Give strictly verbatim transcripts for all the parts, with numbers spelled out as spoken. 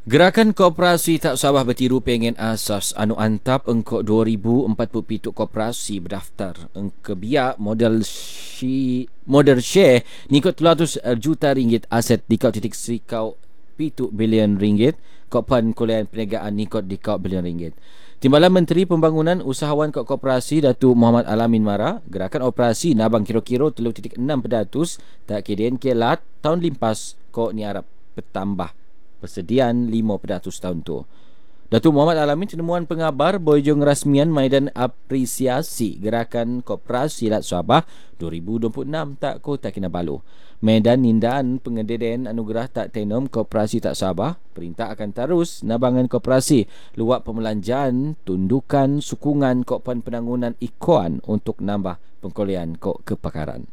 Gerakan Koperasi Tak Sabah Bertiru pengen asas anu antap engkau dua ribu empat puluh pitu koperasi berdaftar engkau biak modal shi, modal share nikot dua ratus juta ringgit aset dikau titik serikau pitu bilion ringgit kopan kuliah perniagaan nikot dikau bilion ringgit. Timbalan Menteri Pembangunan Usahawan Kok Koperasi Datuk Muhammad Alamin Mara, gerakan operasi nabang kiro-kiro tiga titik enam peratus tak keden kelat tahun limpas kok ni harap bertambah persediaan lima peratus tahun tu. Datuk Muhammad Alamin cenemuan pengabar bojong rasmian maidan apresiasi gerakan koperasi Lat Sabah dua ribu dua puluh enam tak Kota Kinabalu. Medan nindaan pengededen anugerah tak tenom koperasi Tak Sabah, perintah akan terus nabangan koperasi luak pemelanjaan tundukan sukungan kopan penangunan ikoan untuk nambah pengkolean kok kepakaran.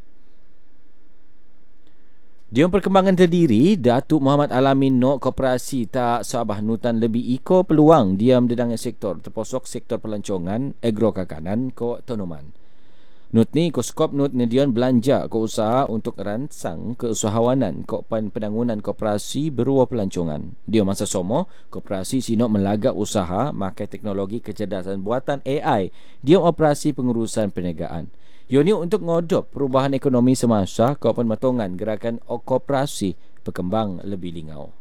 Dia perkembangan terdiri, Datuk Muhammad Alamin nok koperasi Tak Sabah nutan lebih iko peluang diam dedang sektor terposok sektor pelancongan, agrokakanan ko tanaman. Nut ni ko skop nut nedion belanja ko usaha untuk rancang keusahawanan ko pan penangunan koperasi berua pelancongan. Dia masa somo koperasi sinok melagak usaha makai teknologi kecerdasan buatan A I. Dia operasi pengurusan perniagaan. Ioni untuk ngodop perubahan ekonomi semasa kawapan matongan gerakan koperasi berkembang lebih lingau.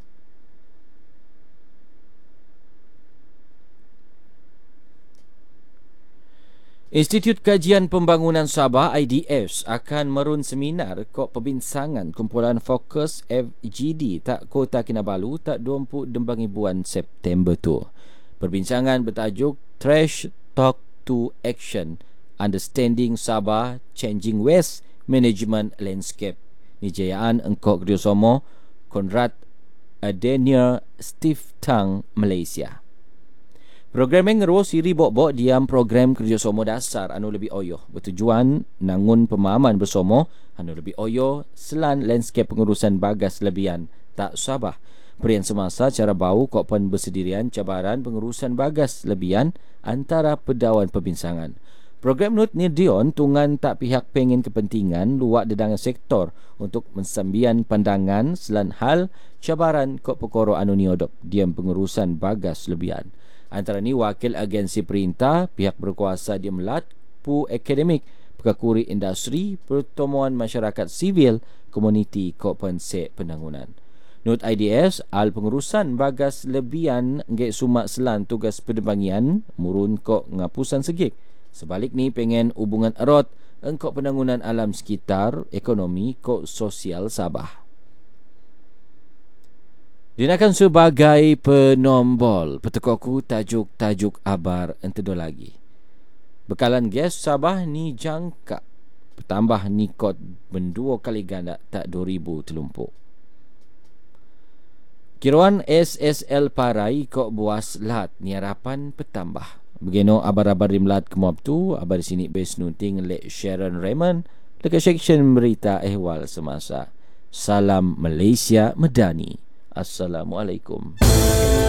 Institut Kajian Pembangunan Sabah I D F akan merun seminar kok perbincangan kumpulan fokus F G D tak Kota Kinabalu tak dua puluh dembangi bulan September tu. Perbincangan bertajuk Trash Talk to Action, Understanding Sabah Changing West Management Landscape. Nijayaan engkau kerjasama Konrad Adenir Stiftang Malaysia. Program yang ngeruas siri bok-bok diam program kerjasama dasar anu lebih oyo bertujuan nangun pemahaman bersama anu lebih oyo selan landscape pengurusan bagas lebihan Tak Sabah. Perian semasa cara bau kopan bersendirian cabaran pengurusan bagas lebihan antara pedawan perbincangan. Program nut ni dion tungan tak pihak pengen kepentingan luak dedangan sektor untuk mensambian pandangan selan hal cabaran kok pekoro anu niodop diam pengurusan bagas lebihan. Antara ni wakil agensi perintah, pihak berkuasa di Melat, Pu Akademik, Pekakuri Industri, Pertemuan Masyarakat Sivil, Komuniti Kompensek Penangunan. Not I D S, al pengurusan bagas lebihan ngek sumak selan tugas pendembangian, murun kok ngapusan segik. Sebalik ni pengen hubungan erot engkau penangunan alam sekitar, ekonomi kok sosial Sabah. Dinakan sebagai penombol petekoku tajuk-tajuk abar entedo lagi. Bekalan gas Sabah ni jangka bertambah nikot bendua kali ganda tak dua ribu telumpuk. Kiruan S S L Parai kok buas lat ni harapan petambah. Begino abar-abar di Melat kemuap tu, abar di sini base nunting le Sharon Raymond dekat section berita ehwal semasa. Salam Malaysia Medani. Assalamualaikum.